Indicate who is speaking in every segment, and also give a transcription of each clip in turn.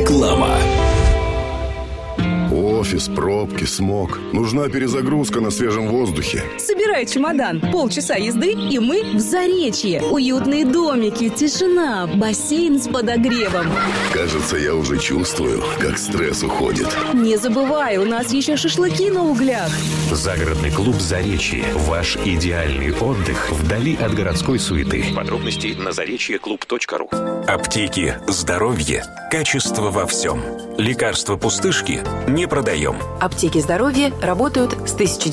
Speaker 1: Реклама.
Speaker 2: Офис, пробки, смог. Нужна перезагрузка на свежем воздухе.
Speaker 3: Собирай чемодан. Полчаса езды, и мы в Заречье. Уютные домики, тишина, бассейн с подогревом.
Speaker 2: Кажется, я уже чувствую, как стресс уходит.
Speaker 3: Не забывай, у нас еще шашлыки на углях.
Speaker 4: Загородный клуб «Заречье». Ваш идеальный отдых вдали от городской суеты. Подробности на заречьеклуб.ру.
Speaker 1: Аптеки, здоровье, качество во всем. Лекарства-пустышки не продаем.
Speaker 5: Аптеки здоровья работают с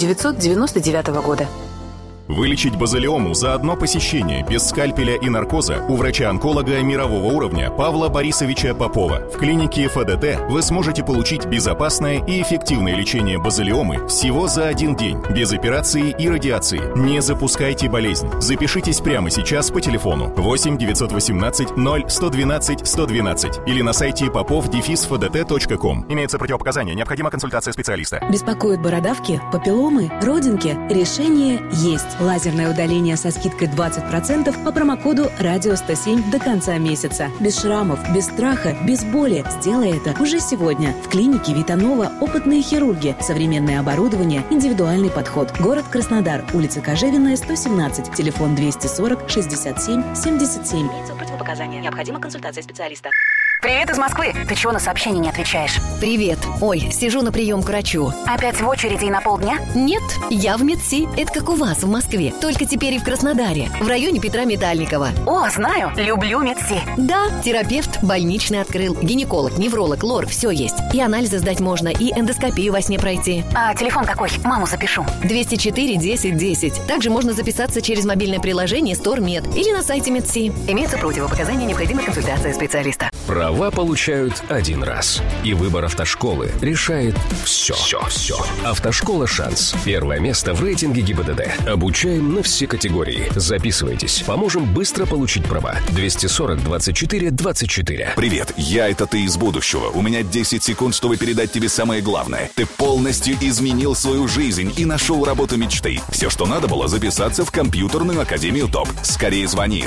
Speaker 5: 1999 года.
Speaker 6: Вылечить базалиому за одно посещение без скальпеля и наркоза у врача-онколога мирового уровня Павла Борисовича Попова. В клинике ФДТ вы сможете получить безопасное и эффективное лечение базалиомы всего за один день, без операции и радиации. Не запускайте болезнь. Запишитесь прямо сейчас по телефону 8 918 0 112 112 или на сайте popov-fdt.com. Имеются противопоказания. Необходима консультация специалиста.
Speaker 3: Беспокоят бородавки, папилломы, родинки? Решение есть. Лазерное удаление со скидкой 20% по промокоду «Радио107» до конца месяца. Без шрамов, без страха, без боли. Сделай это уже сегодня. В клинике Витанова опытные хирурги, современное оборудование, индивидуальный подход. Город Краснодар, улица Кожевенная, 117, телефон 240 67 77. Имеются противопоказания. Необходима консультация специалиста.
Speaker 5: Привет из Москвы. Ты чего на сообщение не отвечаешь?
Speaker 7: Привет. Ой, сижу на прием к врачу.
Speaker 5: Опять в очереди и на полдня?
Speaker 7: Нет, я в МедСи. Это как у вас в Москве. Только теперь и в Краснодаре. В районе Петра Метальникова.
Speaker 5: О, знаю. Люблю МедСи.
Speaker 7: Да, терапевт больничный открыл. Гинеколог, невролог, лор, все есть. И анализы сдать можно, и эндоскопию во сне пройти.
Speaker 5: А телефон какой? Маму запишу.
Speaker 7: 204 10 10. Также можно записаться через мобильное приложение StoreMed или на сайте МедСи.
Speaker 5: Имеются противопоказания, необходима консультация специалиста.
Speaker 4: Права получают один раз. И выбор автошколы решает все. Автошкола «Шанс». Первое место в рейтинге ГИБДД. Обучаем на все категории. Записывайтесь. Поможем быстро получить права. 240 24 24.
Speaker 1: Привет, это ты из будущего. У меня 10 секунд, чтобы передать тебе самое главное. Ты полностью изменил свою жизнь и нашел работу мечты. Все, что надо было, записаться в компьютерную академию ТОП. Скорее звони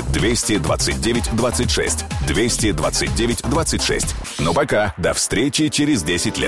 Speaker 1: 229 26. 229 26. Ну пока, до встречи через 10 лет.